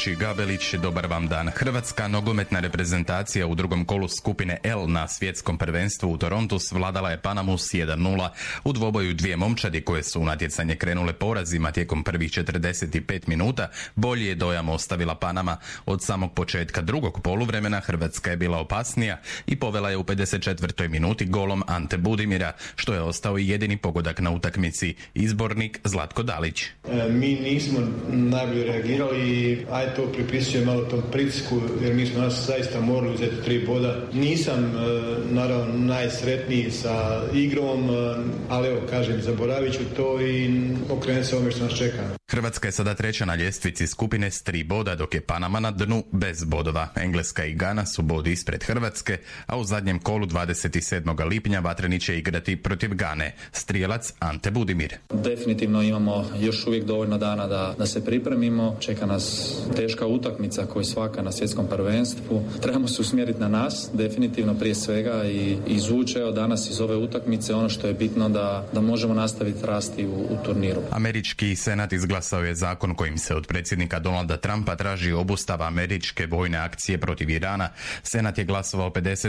Vuči Gabelić, dobar vam dan. Hrvatska nogometna reprezentacija u drugom kolu skupine L na svjetskom prvenstvu u Torontu svladala je Panamu s 1:0 u dvoboju dvije momčadi koje su u natjecanje krenule porazima tijekom prvih 45 minuta. Bolji je dojam ostavila Panama. Od samog početka drugog poluvremena Hrvatska je bila opasnija i povela je u 54. minuti golom Ante Budimira, što je ostao i jedini pogodak na utakmici. Izbornik Zlatko Dalić. Mi nismo najbolje reagirali i to pripisuje malo tom pritisku, jer mi smo nas zaista morali uzeti 3 boda. Nisam naravno najsretniji sa igrom, ali evo kažem, zaboravit ću to i okrenuti se ovome što nas čeka. Hrvatska je sada treća na ljestvici skupine s 3 boda, dok je Panama na dnu bez bodova. Engleska i Gana su bod ispred Hrvatske, a u zadnjem kolu 27. lipnja Vatreni će igrati protiv Gane. Strijelac Ante Budimir. Definitivno imamo još uvijek dovoljno dana da se pripremimo. Čeka nas teška utakmica koju svaka na svjetskom prvenstvu. Trebamo se usmjeriti na nas, definitivno prije svega, i izvući danas iz ove utakmice ono što je bitno da možemo nastaviti rasti u turniru. Američki senat izglasao je zakon kojim se od predsjednika Donalda Trumpa traži obustava američke vojne akcije protiv Irana. Senat je glasovao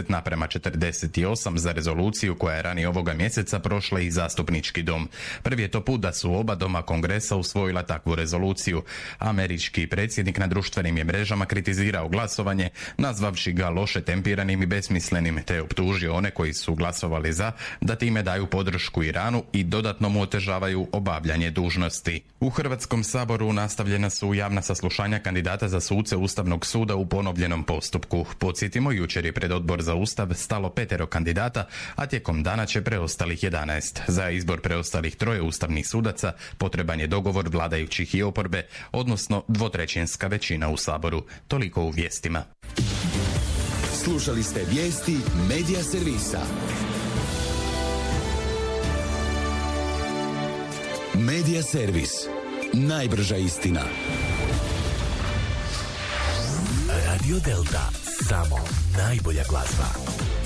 50:48 za rezoluciju koja je ranije ovoga mjeseca prošla i zastupnički dom. Prvi je to put da su oba doma Kongresa usvojila takvu rezoluciju. Američki predsjednik na društvenim je mrežama kritizirao glasovanje, nazvavši ga loše tempiranim i besmislenim, te optužio one koji su glasovali za da time daju podršku Iranu i dodatno mu otežavaju obavljanje dužnosti. U Hrvatskom saboru nastavljena su javna saslušanja kandidata za suce Ustavnog suda u ponovljenom postupku. Podsjetimo, jučer je pred Odbor za Ustav stalo 5 kandidata, a tijekom dana će preostalih 11. Za izbor preostalih 3 ustavnih sudaca potreban je dogovor vladajućih i oporbe, odnosno 2/3 većina u Saboru. Toliko u vijestima. Slušali ste vijesti Medija servisa. Medija servis. Najbrža istina. Radio Delta. Samo najbolja glazba.